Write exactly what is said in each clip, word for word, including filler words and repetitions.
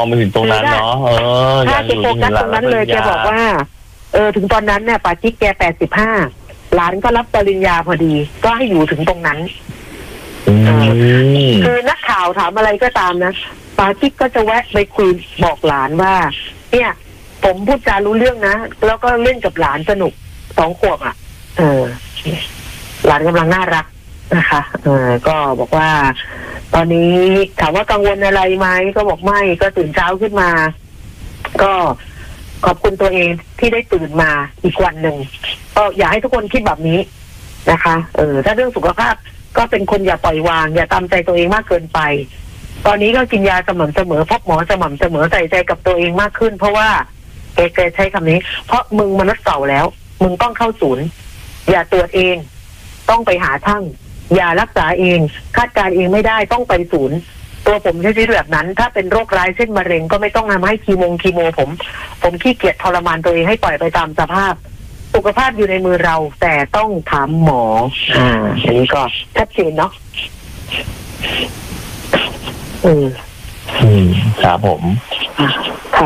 มาถึงตรงนั้นเนาะเออถ้าจะโฟกัสตรงนั้นเลยแกบอกว่าเออถึงตอนนั้นเนี่ยป่าจิ๊กแกแปดสิบห้าหลานก็รับปริญญาพอดีก็ให้อยู่ถึงตรงนั้นคือนักข่าวถามอะไรก็ตามนะป่าจิ๊กก็จะแวะไปคุยบอกหลานว่าเนี่ยผมพูดจารู้เรื่องนะแล้วก็เล่นกับหลานสนุกสองขวบอ่ะเออหลานกำลังน่ารักนะคะเออก็บอกว่าตอนนี้ถามว่ากังวลอะไรไหมก็บอกไม่ก็ตื่นเช้าขึ้นมาก็ขอบคุณตัวเองที่ได้ตื่นมาอีกวันหนึ่งก็อยากให้ทุกคนคิดแบบนี้นะคะเออถ้าเรื่องสุขภาพก็เป็นคนอย่าปล่อยวางอย่าตามใจตัวเองมากเกินไปตอนนี้ก็กินยาสม่ำเสมอพบหมอสม่ำเสมอใส่ใจกับตัวเองมากขึ้นเพราะว่าแกแกใช้คำนี้เพราะมึงมนุษย์เก่าแล้วมึงต้องเข้าศูนย์อย่าตรวจเองต้องไปหาช่างอย่ารักษาเองคาดการเองไม่ได้ต้องไปศูนย์ตัวผมใช้ชีวิตแบบนั้นถ้าเป็นโรคร้ายเช่นมะเร็งก็ไม่ต้องทำให้คีโมคีโมผมผมขี้เกียจทรมานตัวเองให้ปล่อยไปตามสภาพสุขภาพอยู่ในมือเราแต่ต้องถามหมออ่าอันนี้ก็ชัดเจนเนาะอืมอืมครับผมค่ะ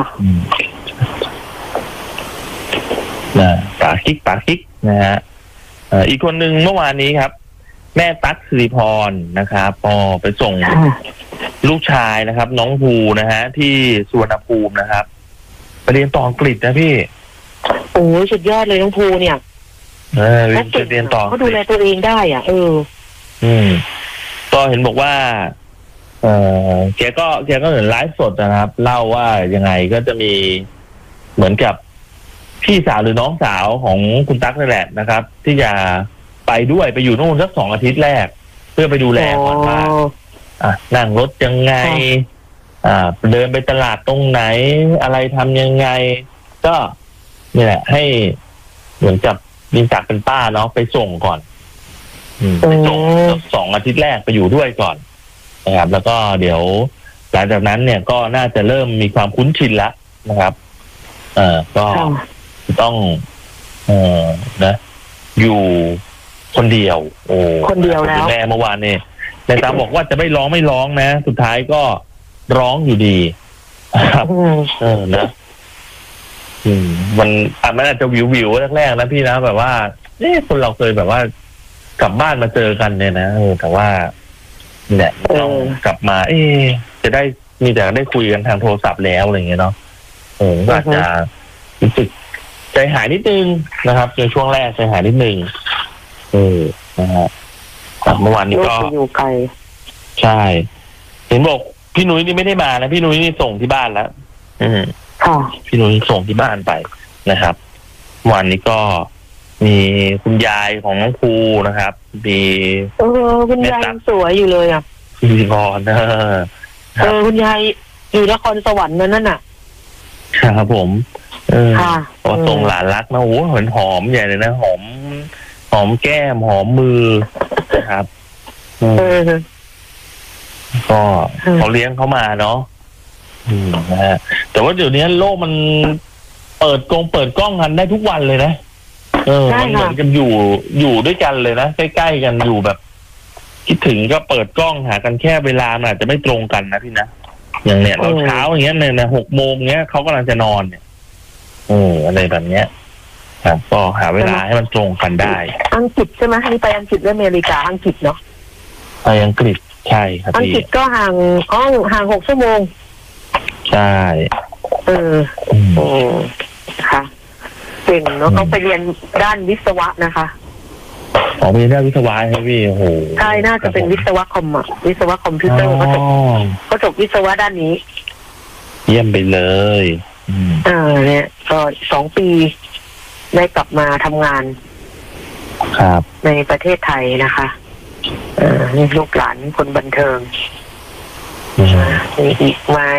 นะปาคิกปาคิกนะฮะอีกคนหนึ่งเมื่อวานนี้ครับแม่ตั๊กสิริพรนะครับพอไปส่งลูกชายนะครับน้องภูนะฮะที่สุวรรณภูมินะครับไปเรียนต่ออังกฤษนะพี่โอ้สุดยอดเลยน้องภูเนี่ยเออเรียนต่อเขาดูแลตัวเองได้อ่ะเอออืมก็เห็นบอกว่าเออแกก็แกก็เหมือนไลฟ์สดนะครับเล่าว่ายังไงก็จะมีเหมือนกับพี่สาวหรือน้องสาวของคุณตั๊กนั่นแหละนะครับที่จะไปด้วยไปอยู่นู่นสักสองอาทิตย์แรกเพื่อไปดูแลก่อนว่าอ่ะนั่งรถยังไงอ่าเดินไปตลาดตรงไหนอะไรทำยังไงก็นี่แหละให้เหมือนกับมีศักดิ์เป็นป้าเนาะไปส่งก่อนไปส่งสองอาทิตย์แรกไปอยู่ด้วยก่อนนะครับแล้วก็เดี๋ยวหลังจากนั้นเนี่ยก็น่าจะเริ่มมีความคุ้นชินแล้วนะครับเอ่อก็ต้องเอ่อนะอยู่คนเดียวโอ้คนเดียวแล้วแม่เมื่อวานนี่ในตาบอกว่าจะไม่ร้องไม่ร้องนะสุดท้ายก็ร้องอยู่ดีครับเออนะอืมมันอ่ะมันอาจจะวิววิวแรกๆนะพี่นะแบบว่าเอ๊ะคนเราเคยแบบว่ากลับบ้านมาเจอกันเนี่ยนะแต่ว่าเนี่ยต้องกลับมาเอ๊ะจะได้มีแต่ได้คุยกันทางโทรศัพท์แล้วอะไรเงี้ยเนาะเอออาจจะรู้สึกใจหายนิดนึงนะครับในช่วงแรกใจหายนิดนึงเออนะฮะเมื่อวานนี้ก็อยู่ไกลใช่เห็นบอกพี่นุ้ยนี่ไม่ได้มานะพี่นุ้ยนี่ส่งที่บ้านแล้วอืมค่ะพี่นุ้ยส่งที่บ้านไปนะครับวันนี้ก็มีคุณยายของน้องภูนะครับมีเออคุณยายสวยอยู่เลยอ่ะพี่พรเออเออคุณยายอยู่นครสวรรค์นั่นน่ะครับผมเออพอส่งหลานรักนะโอ้เหมือนหอมใหญ่เลยนะหอมหอมแก้มหอมมือนะครับเออก็เขาเลี้ยงเขามาเนาะนะฮะแต่ว่าเดี๋ยวนี้โลกมันเปิดกล้องเปิดกล้องกันได้ทุกวันเลยนะเออมันเหมือนกันอยู่อยู่ด้วยกันเลยนะใกล้ๆกันอยู่แบบคิดถึงก็เปิดกล้องหากันแค่เวลาอาจจะไม่ตรงกันนะพี่นะอย่างเนี้ยตอนเช้าอย่างเงี้ยเนี่ยนะหกโมงเงี้ยเขากำลังจะนอนเนี่ยเอออะไรแบบเนี้ยครับก็หาเวลาให้มันตรงกันได้อังกฤษใช่ไหมนี่ไปอังกฤษหรืออเมริกาอังกฤษเนาะไปอังกฤษใช่ครับอังกฤษก็ห่างอ๋อห่างหกชั่วโมงใช่เออโอ้ค่ะเก่งเนาะเขาไปเรียนด้านวิศวะนะคะอ๋อไปเรียนด้านวิศวะใช่พี่โอ้โหใช่น่าจะเป็นวิศวะคอมอ่ะวิศวะคอมพิวเตอร์เขาจบเขาจบวิศวะด้านนี้เยี่ยมไปเลยอ่าเนี่ยก็สองปีได้กลับมาทำงานครับในประเทศไทยนะคะเออนี่ลูกหลานคนบันเทิงมีอีกไหม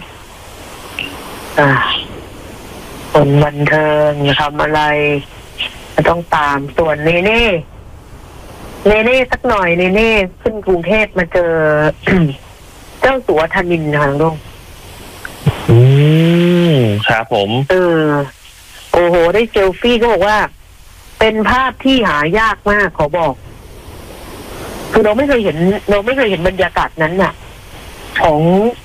อ่าคนบันเทิงทำอะไรต้องตามส่วนเนเน่เนเน่สักหน่อยเนเน่ขึ้นกรุงเทพมาเจอ เจ้าสัวธนินทร์ค่ะลุงอืมครับผมเออโอ้โหได้เซลฟี่ก็บอกว่าเป็นภาพที่หายากมากขอบอกคือเราไม่เคยเห็นเราไม่เคยเห็นบรรยากาศนั้นน่ะของ